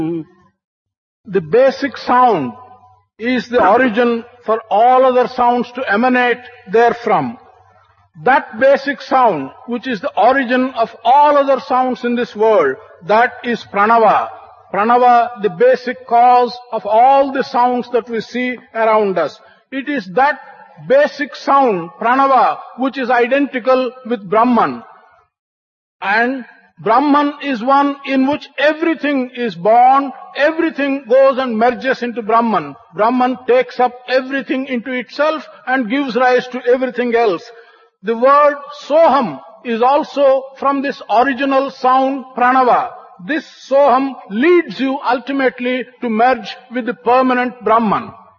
The basic sound is the origin for all other sounds to emanate therefrom. That basic sound, which is the origin of all other sounds in this world, that is pranava. Pranava, the basic cause of all the sounds that we see around us. It is that basic sound, pranava, which is identical with Brahman. And Brahman is one in which everything is born, everything goes and merges into Brahman. Brahman takes up everything into itself and gives rise to everything else. The word Soham is also from this original sound pranava. This Soham leads you ultimately to merge with the permanent Brahman.